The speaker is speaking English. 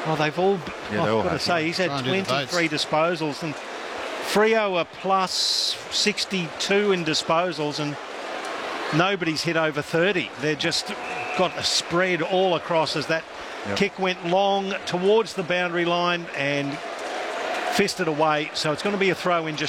Oh, they've all... Yeah, they all I've got to have, say, yeah. he's had Try and do the 23 disposals, and Freo are plus 62 in disposals, and nobody's hit over 30. They're just got a spread all across as that kick went long towards the boundary line and fisted away. So it's going to be a throw in just